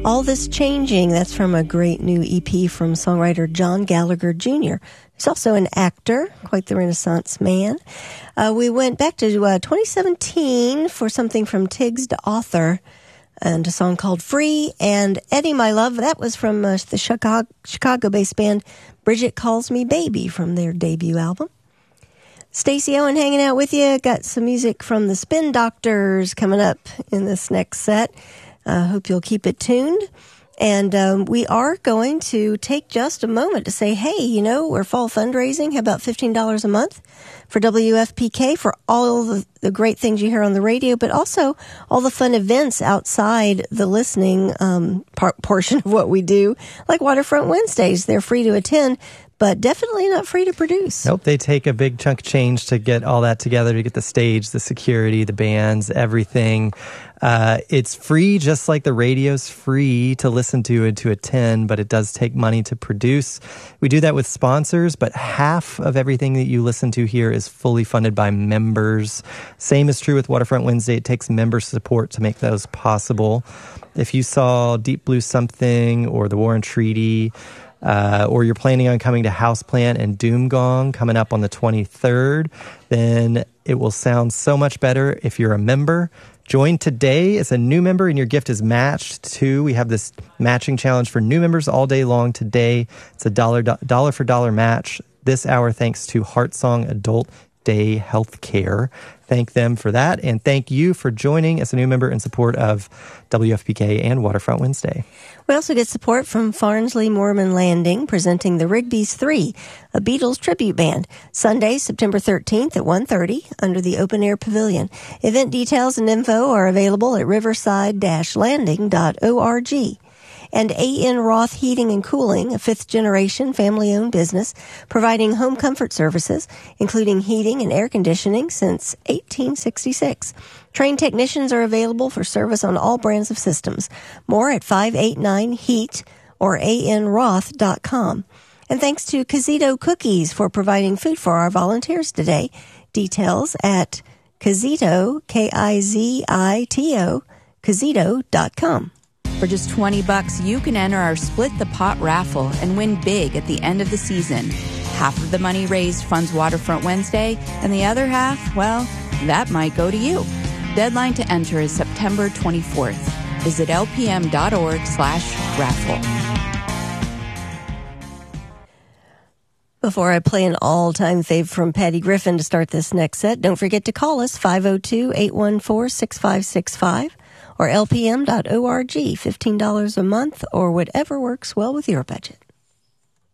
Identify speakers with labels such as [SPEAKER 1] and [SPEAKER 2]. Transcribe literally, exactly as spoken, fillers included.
[SPEAKER 1] All This Changing, that's from a great new E P from songwriter John Gallagher Junior He's also an actor, quite the Renaissance man. Uh, we went back to uh, twenty seventeen for something from Tiggs to Author and a song called Free. And Eddie, My Love, that was from uh, the Chicago, Chicago-based band Bridget Calls Me Baby from their debut album. Stacey Owen hanging out with you. Got some music from the Spin Doctors coming up in this next set. I uh, hope you'll keep it tuned. And um, we are going to take just a moment to say, hey, you know, we're fall fundraising. How about fifteen dollars a month for W F P K for all the, the great things you hear on the radio, but also all the fun events outside the listening um, part, portion of what we do, like Waterfront Wednesdays. They're free to attend, but definitely not free to produce.
[SPEAKER 2] Nope, they take a big chunk of change to get all that together, to get the stage, the security, the bands, everything. Uh, it's free, just like the radio's free to listen to and to attend, but it does take money to produce. We do that with sponsors, but half of everything that you listen to here is fully funded by members. Same is true with Waterfront Wednesday. It takes member support to make those possible. If you saw Deep Blue Something or the Warren Treaty, Uh, or you're planning on coming to Houseplant and Doomgong coming up on the twenty-third, then it will sound so much better if you're a member. Join today as a new member and your gift is matched too. We have this matching challenge for new members all day long today. It's a dollar, dollar for dollar match this hour thanks to Heartsong Adult Day Healthcare. Thank them for that, and thank you for joining as a new member in support of W F P K and Waterfront Wednesday.
[SPEAKER 1] We also get support from Farnsley Moorman Landing, presenting the Rigby's Three, a Beatles tribute band, Sunday, September thirteenth at one thirty under the Open Air Pavilion. Event details and info are available at riverside dash landing dot org. And A N Roth Heating and Cooling, a fifth-generation family-owned business, providing home comfort services, including heating and air conditioning since eighteen sixty-six. Trained technicians are available for service on all brands of systems. More at five eight nine heat or a n roth dot com. And thanks to Kizito Cookies for providing food for our volunteers today. Details at Kizito, K I Z I T O, Kizito dot com.
[SPEAKER 3] For just twenty bucks, you can enter our Split the Pot raffle and win big at the end of the season. Half of the money raised funds Waterfront Wednesday, and the other half, well, that might go to you. Deadline to enter is September twenty-fourth. Visit lpm.org slash raffle.
[SPEAKER 1] Before I play an all-time fave from Patty Griffin to start this next set, don't forget to call us five oh two, eight one four, six five six five or l p m dot org, fifteen dollars a month or whatever works well with your budget.